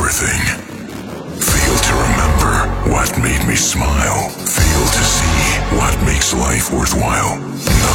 sure thing. Feel to remember what made me smile. Feel to see what makes life worthwhile.